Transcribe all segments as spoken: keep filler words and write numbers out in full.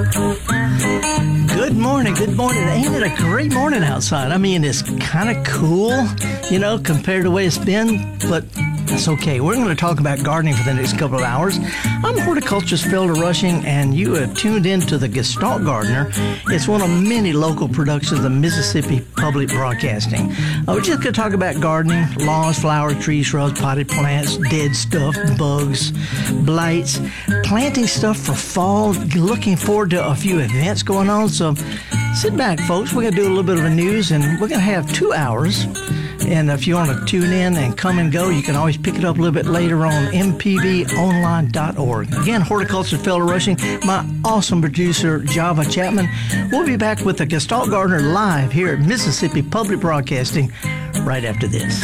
Good morning, good morning. Ain't it a great morning outside? I mean, it's kind of cool, you know, compared to the way it's been, but that's okay. We're going to talk about gardening for the next couple of hours. I'm horticulturist Felder Rushing, and you have tuned into the Gestalt Gardener. It's one of many local productions of Mississippi Public Broadcasting. Uh, we're just going to talk about gardening, lawns, flowers, trees, shrubs, potted plants, dead stuff, bugs, blights, planting stuff for fall, looking forward to a few events going on. So sit back, folks. We're going to do a little bit of a news, and we're going to have two hours. And if you want to tune in and come and go, you can always pick it up a little bit later on m p b online dot org. Again, horticulturist Felder Rushing, my awesome producer, Java Chapman. We'll be back with the Gestalt Gardener live here at Mississippi Public Broadcasting right after this.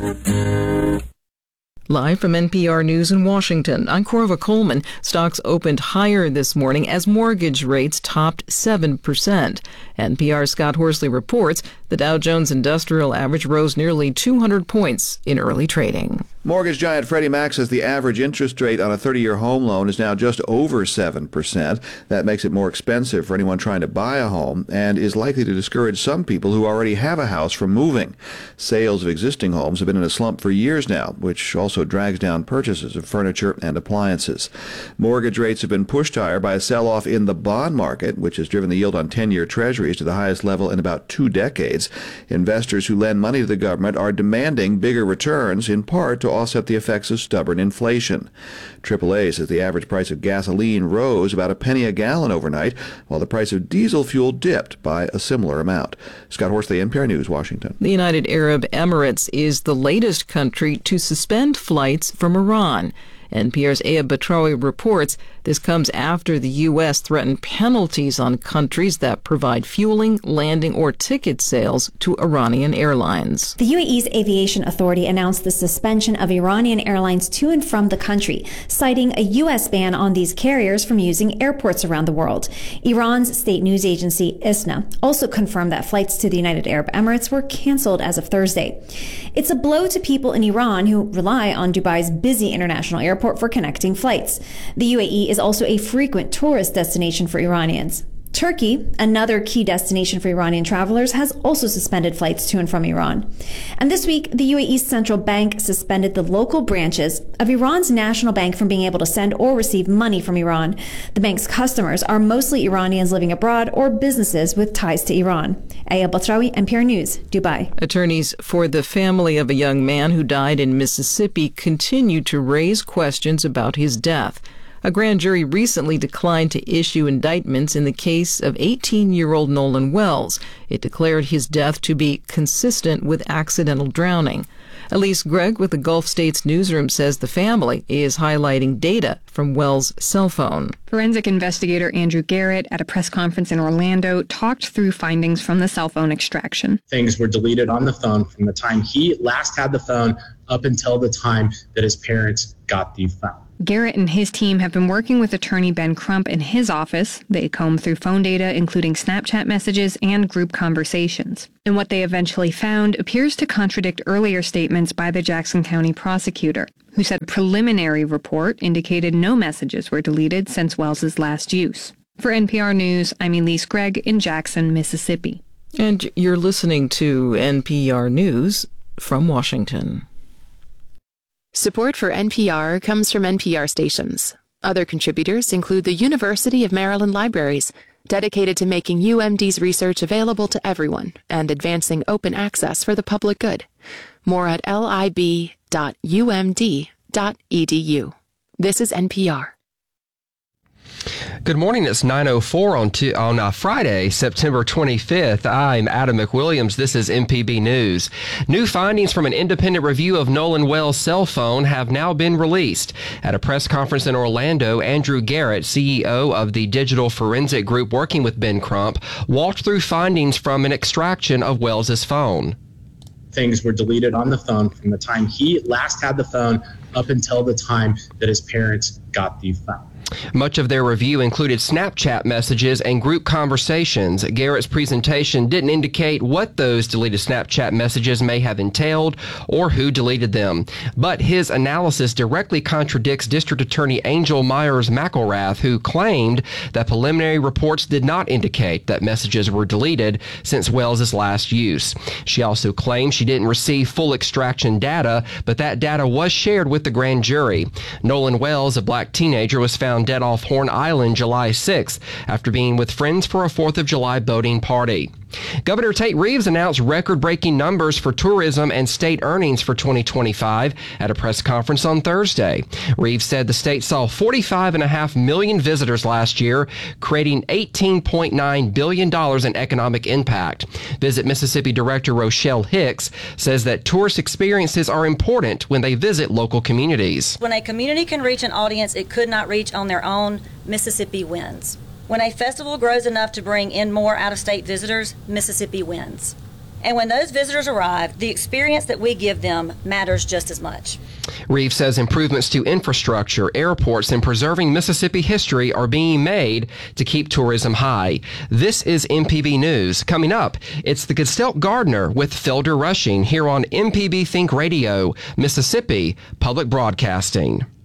Live from N P R News in Washington, I'm Corva Coleman. Stocks opened higher this morning as mortgage rates topped seven percent. N P R's Scott Horsley reports the Dow Jones Industrial Average rose nearly two hundred points in early trading. Mortgage giant Freddie Mac says the average interest rate on a thirty-year home loan is now just over seven percent. That makes it more expensive for anyone trying to buy a home and is likely to discourage some people who already have a house from moving. Sales of existing homes have been in a slump for years now, which also drags down purchases of furniture and appliances. Mortgage rates have been pushed higher by a sell-off in the bond market, which has driven the yield on ten-year treasuries to the highest level in about two decades. Investors who lend money to the government are demanding bigger returns, in part to offset the effects of stubborn inflation. triple A says the average price of gasoline rose about a penny a gallon overnight, while the price of diesel fuel dipped by a similar amount. Scott Horsley, N P R News, Washington. The United Arab Emirates is the latest country to suspend flights from Iran. N P R's Aya Batrawi reports this comes after the U S threatened penalties on countries that provide fueling, landing, or ticket sales to Iranian airlines. The U A E's Aviation Authority announced the suspension of Iranian airlines to and from the country, citing a U S ban on these carriers from using airports around the world. Iran's state news agency ISNA also confirmed that flights to the United Arab Emirates were canceled as of Thursday. It's a blow to people in Iran who rely on Dubai's busy international airport for connecting flights. The U A E is also a frequent tourist destination for Iranians. Turkey, another key destination for Iranian travelers, has also suspended flights to and from Iran. And this week, the U A E's central bank suspended the local branches of Iran's national bank from being able to send or receive money from Iran. The bank's customers are mostly Iranians living abroad or businesses with ties to Iran. Aya Batrawi, N P R News, Dubai. Attorneys for the family of a young man who died in Mississippi continue to raise questions about his death. A grand jury recently declined to issue indictments in the case of eighteen-year-old Nolan Wells. It declared his death to be consistent with accidental drowning. Elise Gregg with the Gulf States Newsroom says the family is highlighting data from Wells' cell phone. Forensic investigator Andrew Garrett at a press conference in Orlando talked through findings from the cell phone extraction. Things were deleted on the phone from the time he last had the phone up until the time that his parents got the phone. Garrett and his team have been working with attorney Ben Crump in his office. They combed through phone data, including Snapchat messages and group conversations. And what they eventually found appears to contradict earlier statements by the Jackson County prosecutor, who said a preliminary report indicated no messages were deleted since Wells's last use. For N P R News, I'm Elise Gregg in Jackson, Mississippi. And you're listening to N P R News from Washington. Support for N P R comes from N P R stations. Other contributors include the University of Maryland Libraries, dedicated to making U M D's research available to everyone and advancing open access for the public good. More at lib dot u m d dot e d u. This is N P R. Good morning. It's nine oh four on t- on uh, Friday, September twenty-fifth. I'm Adam McWilliams. This is M P B News. New findings from an independent review of Nolan Wells' cell phone have now been released. At a press conference in Orlando, Andrew Garrett, C E O of the digital forensic group working with Ben Crump, walked through findings from an extraction of Wells' phone. Things were deleted on the phone from the time he last had the phone up until the time that his parents got the phone. Much of their review included Snapchat messages and group conversations. Garrett's presentation didn't indicate what those deleted Snapchat messages may have entailed or who deleted them. But his analysis directly contradicts District Attorney Angel Myers McElrath, who claimed that preliminary reports did not indicate that messages were deleted since Wells' last use. She also claimed she didn't receive full extraction data, but that data was shared with the grand jury. Nolan Wells, a black teenager, was found dead off Horn Island July sixth after being with friends for a fourth of July boating party. Governor Tate Reeves announced record-breaking numbers for tourism and state earnings for twenty twenty-five at a press conference on Thursday. Reeves said the state saw forty-five point five million visitors last year, creating eighteen point nine billion dollars in economic impact. Visit Mississippi Director Rochelle Hicks says that tourist experiences are important when they visit local communities. When a community can reach an audience it could not reach on their own, Mississippi wins. When a festival grows enough to bring in more out-of-state visitors, Mississippi wins. And when those visitors arrive, the experience that we give them matters just as much. Reeves says improvements to infrastructure, airports, and preserving Mississippi history are being made to keep tourism high. This is M P B News. Coming up, it's the Gestalt Gardener with Felder Rushing here on M P B Think Radio, Mississippi Public Broadcasting.